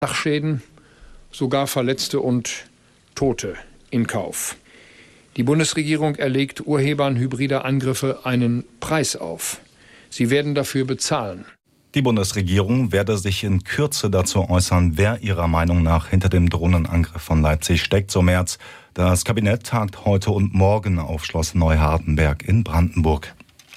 Sachschäden, sogar Verletzte und Tote in Kauf. Die Bundesregierung erlegt Urhebern hybrider Angriffe einen Preis auf. Sie werden dafür bezahlen. Die Bundesregierung werde sich in Kürze dazu äußern, wer ihrer Meinung nach hinter dem Drohnenangriff von Leipzig steckt, so Merz. Das Kabinett tagt heute und morgen auf Schloss Neuhardenberg in Brandenburg.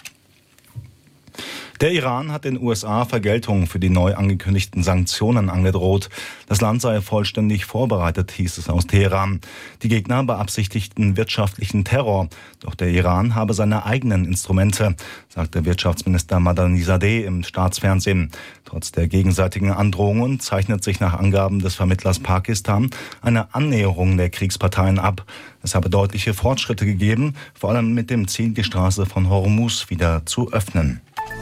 Der Iran hat den USA Vergeltung für die neu angekündigten Sanktionen angedroht. Das Land sei vollständig vorbereitet, hieß es aus Teheran. Die Gegner beabsichtigten wirtschaftlichen Terror. Doch der Iran habe seine eigenen Instrumente, sagte Wirtschaftsminister Madani-Zadeh im Staatsfernsehen. Trotz der gegenseitigen Androhungen zeichnet sich nach Angaben des Vermittlers Pakistan eine Annäherung der Kriegsparteien ab. Es habe deutliche Fortschritte gegeben, vor allem mit dem Ziel, die Straße von Hormuz wieder zu öffnen.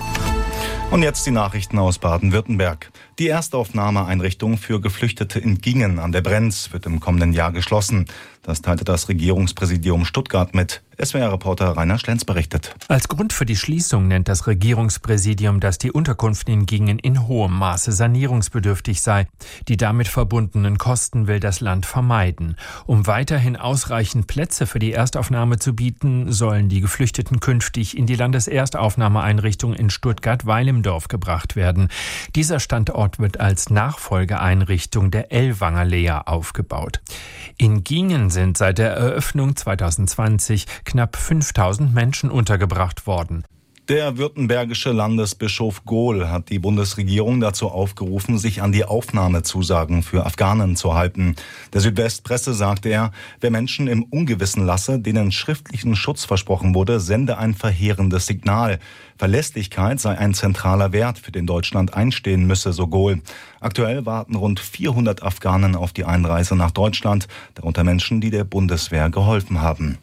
Und jetzt die Nachrichten aus Baden-Württemberg. Die Erstaufnahmeeinrichtung für Geflüchtete in Gingen an der Brenz wird im kommenden Jahr geschlossen. Das teilte das Regierungspräsidium Stuttgart mit. SWR-Reporter Rainer Schlenz berichtet. Als Grund für die Schließung nennt das Regierungspräsidium, dass die Unterkunft in Gingen in hohem Maße sanierungsbedürftig sei. Die damit verbundenen Kosten will das Land vermeiden. Um weiterhin ausreichend Plätze für die Erstaufnahme zu bieten, sollen die Geflüchteten künftig in die Landeserstaufnahmeeinrichtung in Stuttgart-Weilimdorf gebracht werden. Dieser Standort wird als Nachfolgeeinrichtung der Ellwanger Lea aufgebaut. In Gingen sind seit der Eröffnung 2020 knapp 5000 Menschen untergebracht worden. Der württembergische Landesbischof Gohl hat die Bundesregierung dazu aufgerufen, sich an die Aufnahmezusagen für Afghanen zu halten. Der Südwestpresse sagte er, wer Menschen im Ungewissen lasse, denen schriftlichen Schutz versprochen wurde, sende ein verheerendes Signal. Verlässlichkeit sei ein zentraler Wert, für den Deutschland einstehen müsse, so Gohl. Aktuell warten rund 400 Afghanen auf die Einreise nach Deutschland, darunter Menschen, die der Bundeswehr geholfen haben.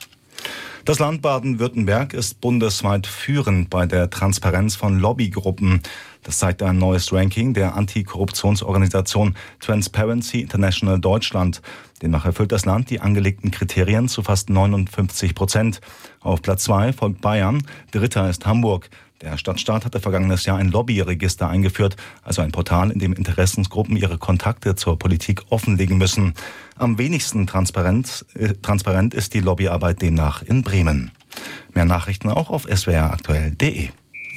Das Land Baden-Württemberg ist bundesweit führend bei der Transparenz von Lobbygruppen. Das zeigt ein neues Ranking der Antikorruptionsorganisation Transparency International Deutschland. Demnach erfüllt das Land die angelegten Kriterien zu fast 59%. Auf Platz 2 folgt Bayern, dritter ist Hamburg. Der Stadtstaat hatte vergangenes Jahr ein Lobbyregister eingeführt, also ein Portal, in dem Interessensgruppen ihre Kontakte zur Politik offenlegen müssen. Am wenigsten transparent ist die Lobbyarbeit demnach in Bremen. Mehr Nachrichten auch auf swraktuell.de.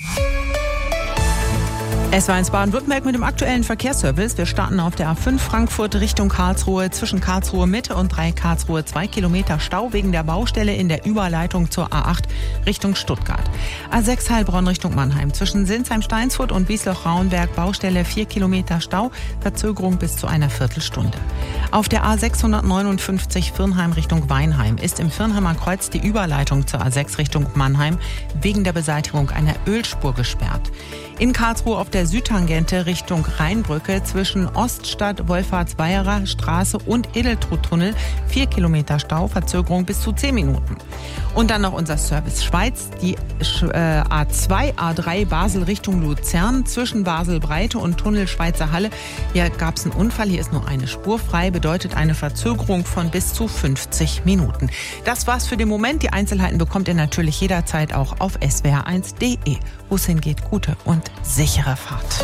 Es war ins Baden-Württemberg mit dem aktuellen Verkehrsservice. Wir starten auf der A5 Frankfurt Richtung Karlsruhe. Zwischen Karlsruhe Mitte und 3 Karlsruhe 2 Kilometer Stau wegen der Baustelle in der Überleitung zur A8 Richtung Stuttgart. A6 Heilbronn Richtung Mannheim. Zwischen Sinsheim-Steinsfurt und Wiesloch-Rauenberg Baustelle 4 Kilometer Stau. Verzögerung bis zu einer Viertelstunde. Auf der A659 Virnheim Richtung Weinheim ist im Virnheimer Kreuz die Überleitung zur A6 Richtung Mannheim wegen der Beseitigung einer Ölspur gesperrt. In Karlsruhe auf der Südtangente Richtung Rheinbrücke zwischen Oststadt, Wolfharts-Weierer Straße und Edeltruttunnel 4 Kilometer Stau, Verzögerung bis zu 10 Minuten. Und dann noch unser Service Schweiz, die A2, A3 Basel Richtung Luzern zwischen Basel-Breite und Tunnel Schweizer Halle. Hier gab es einen Unfall, hier ist nur eine Spur frei, bedeutet eine Verzögerung von bis zu 50 Minuten. Das war's für den Moment. Die Einzelheiten bekommt ihr natürlich jederzeit auch auf swr1.de. Wo es hingeht, gute und sichere Fahrt.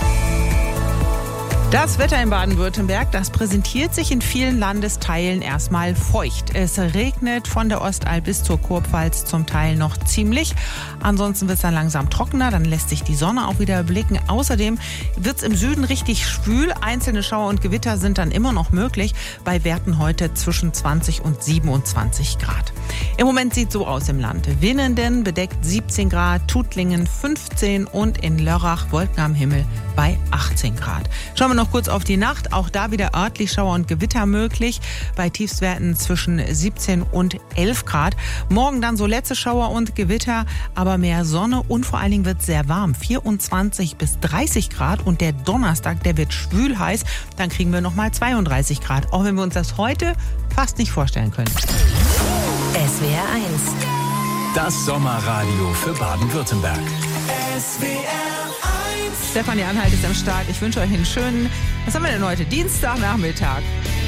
Das Wetter in Baden-Württemberg, das präsentiert sich in vielen Landesteilen erstmal feucht. Es regnet von der Ostalb bis zur Kurpfalz zum Teil noch ziemlich. Ansonsten wird es dann langsam trockener, dann lässt sich die Sonne auch wieder blicken. Außerdem wird es im Süden richtig schwül. Einzelne Schauer und Gewitter sind dann immer noch möglich, bei Werten heute zwischen 20 und 27 Grad. Im Moment sieht es so aus im Land. Winnenden bedeckt 17 Grad, Tuttlingen 15 und in Lörrach Wolken am Himmel bei 18 Grad. Schauen wir noch kurz auf die Nacht. Auch da wieder örtlich Schauer und Gewitter möglich. Bei Tiefstwerten zwischen 17 und 11 Grad. Morgen dann so letzte Schauer und Gewitter, aber mehr Sonne und vor allen Dingen wird es sehr warm. 24 bis 30 Grad und der Donnerstag, der wird schwül heiß. Dann kriegen wir nochmal 32 Grad. Auch wenn wir uns das heute fast nicht vorstellen können. SWR 1. Das Sommerradio für Baden-Württemberg. Stefanie Anhalt ist am Start. Ich wünsche euch einen schönen, was haben wir denn heute? Dienstagnachmittag.